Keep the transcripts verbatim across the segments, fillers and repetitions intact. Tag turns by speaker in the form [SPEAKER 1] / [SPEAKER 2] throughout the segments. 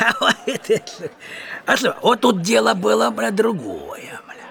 [SPEAKER 1] А что, вот тут дело было, бля, другое, бля.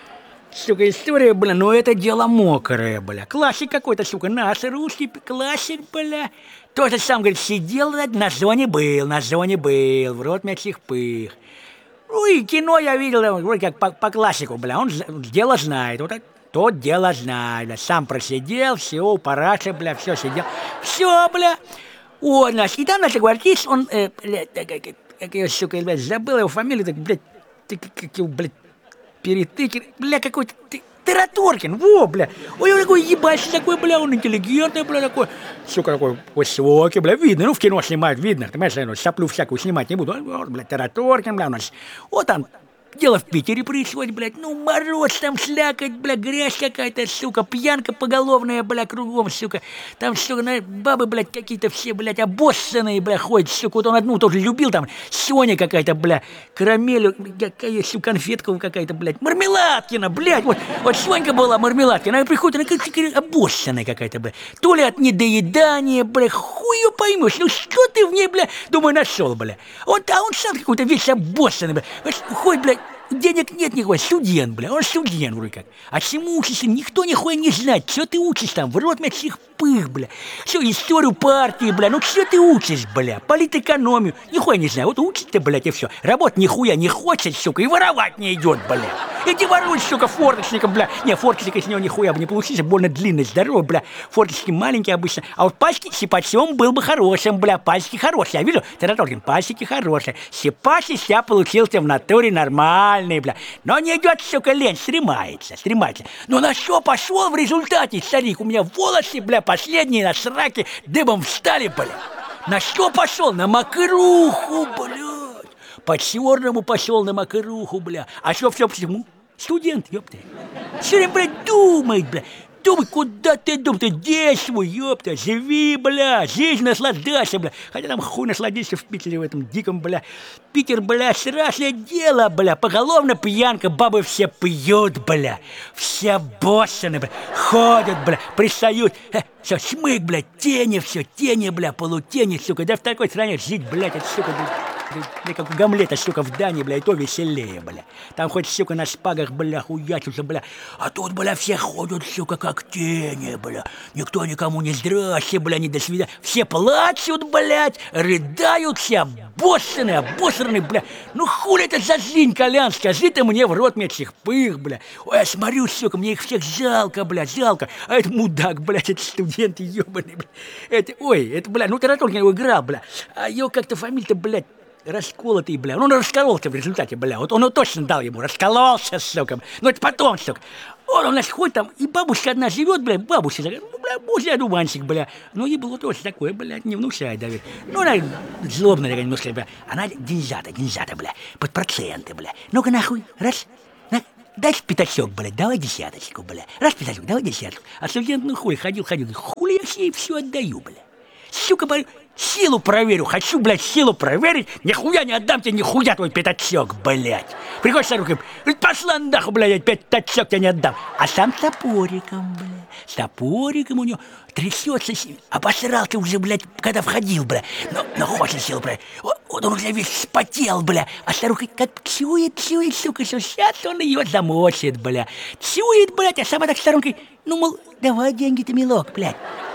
[SPEAKER 1] Сука, история, бля, ну это дело мокрое, бля. Классик какой-то, сука, наш русский классик, бля. Тоже сам, говорит, сидел, на зоне был, на зоне был, в рот мячих пых. Ну и кино я видел, вроде как по, по классику, бля, он дело знает, вот тот дело знает, бля. Сам просидел, все, у параша, бля, все сидел, все, бля. Вот, значит, и там, значит, артист, он, э, бля, как, как я, сука, блядь, забыл его фамилию, так, блядь, как его, блядь, Перетыкин, бля, какой-то, Тараторкин, во, бля, ой, он такой ебать, такой, бля, он интеллигентный, бля, такой, сука, такой высокий, бля, видно, ну, в кино снимают, видно, ты понимаешь, ну, соплю всякую снимать не буду, вот, бля, Тараторкин, бля, у нас, вот там, дело в Питере происходит, блядь, ну, мороз там, слякоть, бля, грязь какая-то, сука, пьянка поголовная, бля, кругом, сука, там, сука, на, бабы, блядь, какие-то все, блядь, обоссанные, бля, ходят, сука, вот он одну тоже любил, там, Соня какая-то, бля, карамель, какая, сука, конфетка какая-то, блядь, Мармеладкина, блядь, вот, вот Сонька была Мармеладкина, она приходит, она какая-то обоссанная какая-то, бля, то ли от недоедания, бля, хуй ее поймешь, ну, что ты в ней, бля, думаю, нашел, бля, вот, а он сам какой-то весь обоссанный, бля, ходит, блядь, денег нет никакой, студент, бля, он студент вроде как. А чему учишься, никто нихуя не знает, что ты учишь там, в рот мячих пых, бля. Все, историю партии, бля, ну что ты учишь, бля, политэкономию, нихуя не знаю, вот учишься, блядь, и все. Работать нихуя не хочет, сука, и воровать не идет, бля. Иди воруй, сука, форточником, бля. Не, форточник из него нихуя бы не получился, больно длинный, здоровый, бля. Форточники маленькие обычно, а вот пасеки сипачом был бы хорошим, бля, пасеки хорошие. Я вижу, Тараторкин, пасеки хорошие. Сипач из себя получился в натуре нормальный, бля. Но не идет, сука, лень, стремается, стремается. Но на что пошел в результате, старик? У меня волосы, бля, последние на сраке дыбом встали, бля. На что пошел? На макруху, блядь. По-черному пошел на макруху, бля. А что все почему? Студент, ёпта. Все время, блядь, думает, бля. Думай, куда ты думаешь, ты действуй, ёпта, живи, бля, жизнь наслаждайся, бля. Хотя там хуй насладишься в Питере, в этом диком, бля. Питер, бля, страшное дело, бля, поголовно пьянка, бабы все пьют, бля. Все боссаны, бля, ходят, бля, пристают. Э, все, шмык, бля, тени, все, тени, бля, полутени, сука. Да в такой стране жить, блядь, это, сука, бля, как у Гамлета, сука, в Дании, бля, и то веселее, бля. Там хоть, сука, на шпагах, бля, хуячутся, бля. А тут, бля, все ходят, сука, как тени, бля. Никто никому не здрасте, бля, не до свидания. Все плачут, блядь, рыдают, все обоссанные, обосранные, бля. Ну, хули это за жизнь, Колян, скажи ты мне в рот мячих пых, бля. Ой, я смотрю, сука, мне их всех жалко, бля, жалко. А это мудак, блядь, это студент ебаный, бля. Это, ой, это, бля, ну, Тараторкин его играл, бля. А ее как-то фамилия-то, блядь, расколотый, бля. Ну, он раскололся в результате, бля. Вот он его точно дал ему. Раскололся, сука. Ну, это потом, сука. Он, у нас ходит там, и бабушка одна живет, бля, бабушка, ну, бля, божий одуванчик, бля. Ну, ей было тоже такое, бля, не внушает, Давид. Ну, она злобная такая немножко, бля. Она деньжата, деньжата, бля, под проценты, бля. Ну-ка, нахуй, раз, на, дай пятачок, бля, давай десяточку, бля. Раз пятачок, давай десяточку. А студент, ну, хуй, ходил, ходил, хули я ей все отдаю, бля. Сука, бля. Силу проверю, хочу, блядь, силу проверить, нихуя не отдам тебе, нихуя твой пятачок, блядь. Приходишь с руки, пошла нахуй, блядь, пятачок тебе не отдам. А сам с топориком, блядь, с топориком у него трясется, обосрался уже, блядь, когда входил, блядь. Но, но хочет силу проверить. Вот он уже весь вспотел, бля, а старуха как чует, чует, сука, что сейчас он ее замочит, бля. Чует, блядь, а сама так сторонкой, ну, мол, давай деньги-то, милок, блядь.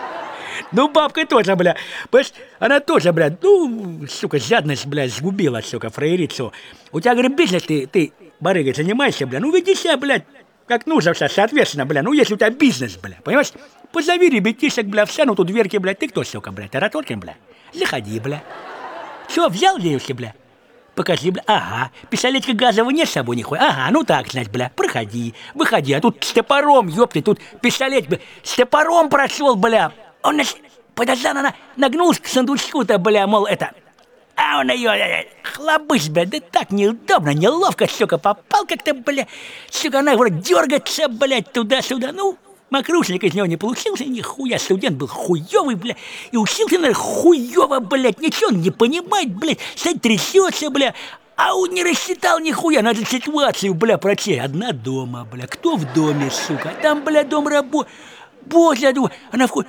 [SPEAKER 1] Ну, бабка тоже, бля, понимаешь, она тоже, бля, ну, сука, жадность, бля, сгубила, сука, фраерицу. У тебя, говорит, бизнес, ты, ты, барыгой, занимаешься, бля, ну, веди себя, блядь, как нужно, соответственно, бля, ну, если у тебя бизнес, бля, понимаешь, позови ребятишек, бля, встанут у дверки, бля, ты кто, сука, бля, Тараторкин, бля, заходи, бля. Все, взял денежки, бля, покажи, бля, ага, пистолетика газового нет с собой, нихуя, ага, ну так, значит, бля, проходи, выходи, а тут с топором, ёпты, тут пистолет, бля, с топором прошел, бля. Он, значит, подождал, она нагнулась к сундучку-то, бля, мол, это... А он ее, хлобысь, бля, да так неудобно, неловко, сука, попал как-то, бля. Сука, она вроде дергается, блядь, туда-сюда. Ну, макрушник из него не получился, нихуя, студент был хуёвый, бля. И учился, наверное, хуёво, блядь, ничего он не понимает, блядь, стоит трясется, бля. А он не рассчитал нихуя, надо ситуацию, бля, прочесть. Одна дома, бля, кто в доме, сука, там, бля, дом работы. Боже, она входит.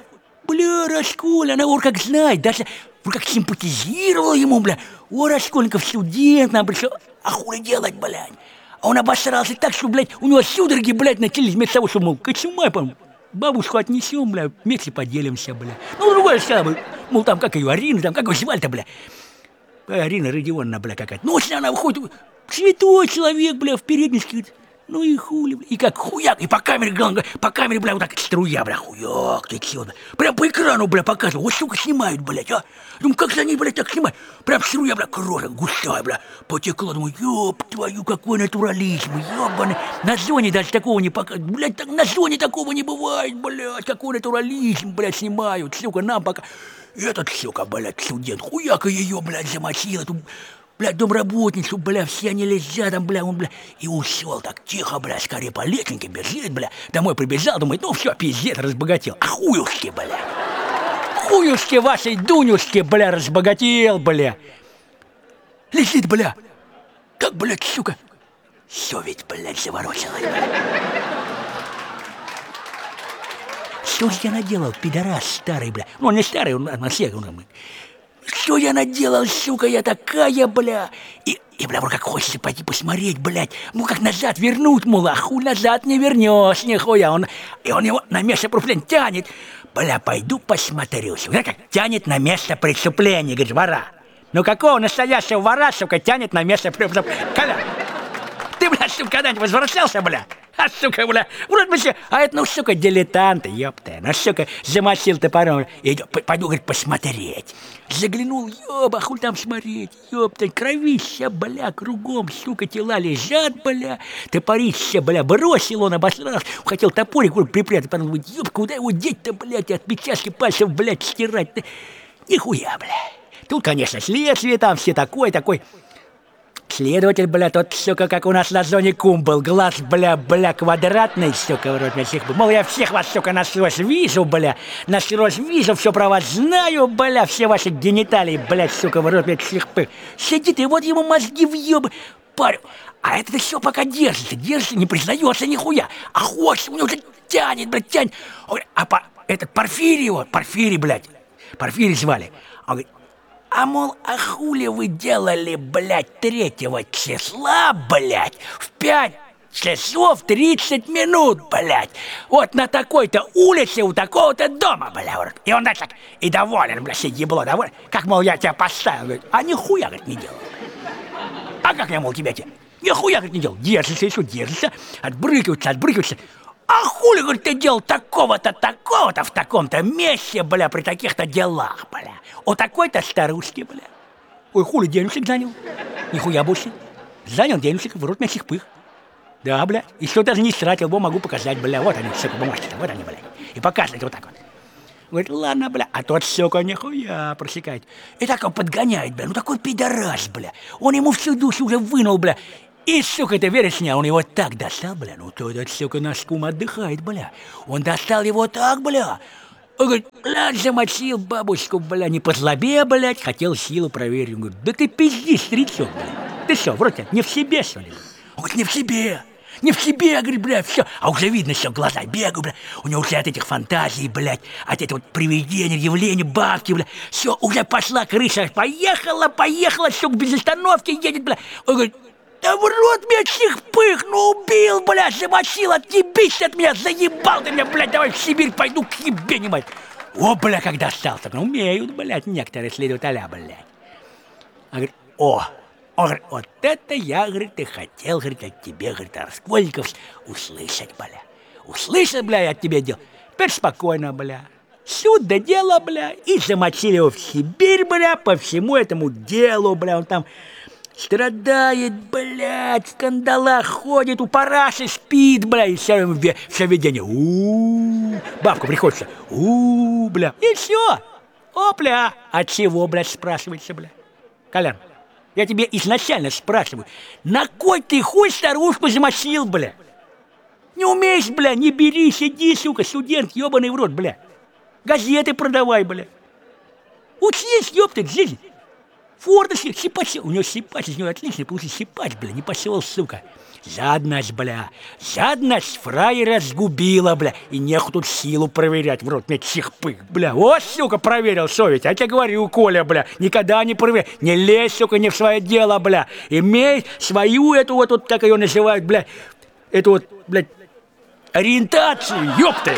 [SPEAKER 1] Бля, Расколь, она вот как знает, даже вот как симпатизировала ему, бля. О, Раскольников студент нам пришел, а хули делать, блядь? А он обосрался так, что, блядь, у него судороги, блядь, начались вместо того, что, мол, кочумай, по-моему, бабушку отнесем, бля, вместе поделимся, бля. Ну, другое сказал, мол, там, как ее, Арина, там, как ее звали-то, бля. Арина Родионовна, бля, какая-то. Ночью она выходит, святой человек, бля, в передничке. Ну и хули, бля, и как хуяк, и по камере, главное, по камере, бля, вот так струя, бля, хуяк, ты чё, прям по экрану, бля, показывают, вот сука снимают, блядь, а? Думаю, как за ней, блядь, так снимают? Прям струя, бля, кровь густая, бля, потекла, думаю, ёб твою, какой натурализм, ёбаный. На зоне даже такого не показывают, блядь, так, на зоне такого не бывает, блядь, какой натурализм, блядь, снимают, сука, нам пока... Этот, сука, блядь, студент, хуяка ее, блядь, замочил, эту... Блядь, домработницу, бля, все они лежат там, бля, он, бля, и ушел так тихо, бля, скорее по лестнице бежит, бля. Домой прибежал, думает, ну все, пиздец, разбогател. А хуюшки, бля. Хуюшки вашей Дунюшки, бля, разбогател, бля. Лежит, бля. Как, блядь, сука, совесть, блядь, заворочилась, бля. Что ж я наделал, пидорас старый, бля. Ну, он не старый, он на всех, он... Что я наделал, сука, я такая, бля. И, и бля, вот как хочется пойти посмотреть, блядь. Ну, как назад вернуть, мол, а хуй назад не вернешь, нихуя. Он, и он его на место преступления тянет. Бля, пойду посмотрю. Знаешь, как тянет на место преступления, говорит, вора. Ну, какого настоящего вора, сука, тянет на место преступления? Коля, ты, бля, сука, когда-нибудь возвращался, бля? А, сука, бля, вроде бы все, а это, ну, сука, дилетанты, ёпта, ну, сука, замочил топором, идет, пойду, говорит, посмотреть. Заглянул, ёба, хуй там смотреть, ёпта, кровища, бля, кругом, сука, тела лежат, бля, топорище, бля, бросил он, обосрался, хотел топорик, говорит, припрятать, потом, говорит, ёб, куда его деть-то, блядь, отпечатки пальцев, блядь, стирать, нихуя, бля. Тут, конечно, следствие там, все такой, такой... Следователь, бля, тот, сука, как у нас на зоне кум был, глаз, бля, бля, квадратный, сука, вроде всех был. Мол, я всех вас, сука, насквозь вижу, бля, насквозь вижу, все про вас знаю, бля, все ваши гениталии, блядь, сука, вроде всех пых. Сидит, и вот ему мозги въебы, парю. А это все пока держится, держится, не признается нихуя. А хочет, у него уже тянет, блядь, тянет. Он говорит, а по, этот Порфирий его, Порфирий, блядь, Порфирий звали. Он говорит, а, мол, а хули вы делали, блядь, третьего числа, блядь, в пять часов тридцать минут, блядь, вот на такой-то улице у такого-то дома, блядь. И он дальше так, и доволен, блядь, все ебло доволен. Как, мол, я тебя поставил, говорит, а нихуя, говорит, не делал. А как я, мол, тебя тебе? Нихуя, говорит, не делал. Держится еще, держится, отбрыкивается, отбрыкивается. А хули, говорит, ты делал такого-то, такого-то в таком-то месте, бля, при таких-то делах, бля. У такой-то старушки, бля. Ой, хули, денежек занял. Нихуя больше. Занял денежек, в рот мясих пых. Да, бля. И что даже не стратил, во, могу показать, бля. Вот они, сука, бумажки-то, вот они, бля. И показывает вот так вот. Говорит, ладно, бля. А тот, сука, нихуя просекает. И так он подгоняет, бля. Ну такой пидорас, бля. Он ему всю душу уже вынул, бля. И, сука, ты веришь мне, он его так достал, бля, ну то этот, сука, наш кум отдыхает, бля. Он достал его так, бля. Он говорит, блядь, замочил бабушку, бля, не по злобе, блядь, хотел силу проверить. Он говорит, да ты пиздишь, старичок, бля. Ты что, вроде не в себе, что ли? Он говорит, не в себе, не в себе, говорит, бля, все. А уже видно, что глаза бегают, бля. У него уже от этих фантазий, блядь, от этих вот привидений, явлений, бабки, бля. Все, уже пошла крыша, поехала, поехала, сука, без остановки едет, бля. Он говорит, да в рот мясных пых, ну убил, блядь, замочил, отъебись от меня, заебал ты меня, блядь, давай в Сибирь пойду к ебе, не мать. О, бля, как достался, ну умеют, блядь, некоторые следователя, блядь. Он говорит, о, он говорит, вот это я, говорит, и хотел, говорит, от тебе, говорит, Раскольников, услышать, бля. Услышать, бля, я от тебя делал. Теперь спокойно, бля. Суд до дела, бля, и замочили его в Сибирь, бля, по всему этому делу, бля, он там... Страдает, блядь, в скандалах ходит, у параши спит, бля, и все, все видение. У-у-у, бабка приходится. У-у-у, бля. И все. Опля. А чего, блядь, спрашивается, бля? Колян, я тебе изначально спрашиваю, на кой ты хуй старушку замочил, бля? Не умеешь, бля, не бери, сиди, сука, студент, ебаный в рот, бля. Газеты продавай, бля. Учись, ёптать, жизнь. форточки, сипач. У него сипач, из него отличный получился сипач, бля, не пошел, сука. Жадность, бля, жадность фраера сгубила, бля, и неху тут силу проверять, в рот мне чихпык, бля. Вот, сука, проверил совесть, я тебе говорю, Коля, бля, никогда не проверь, не лезь, сука, не в свое дело, бля, имей свою эту вот, вот как ее называют, бля, эту вот, блядь, ориентацию, ёпты.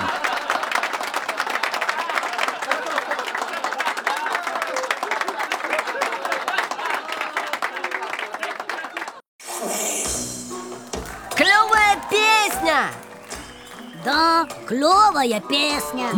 [SPEAKER 2] Клевая песня!
[SPEAKER 3] Да, клевая песня.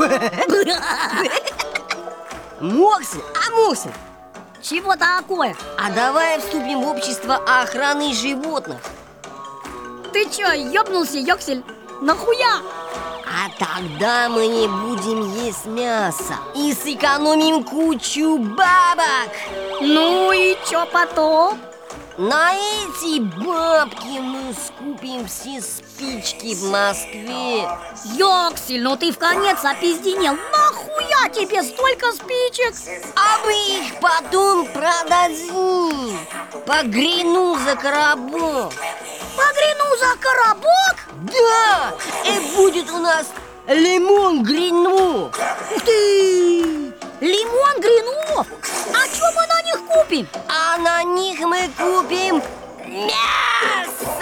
[SPEAKER 2] Моксель, а Моксель,
[SPEAKER 3] Чего такое?
[SPEAKER 2] а давай вступим в общество охраны животных.
[SPEAKER 3] Ты чё, ёбнулся, Йоксель? Нахуя?
[SPEAKER 2] А тогда мы не будем есть мясо и сэкономим кучу бабок.
[SPEAKER 3] Ну и чё потом?
[SPEAKER 2] На эти бабки мы скупим все спички в Москве.
[SPEAKER 3] Йоксель, ну ты в конец опизденел. Нахуя тебе столько спичек?
[SPEAKER 2] А мы их потом продадим по грину за коробок.
[SPEAKER 3] Погряну за коробок?
[SPEAKER 2] Да, и будет у нас лимон грину.
[SPEAKER 3] Ух ты! Лимон Гринов! А чё мы на них купим?
[SPEAKER 2] А на них мы купим мясо.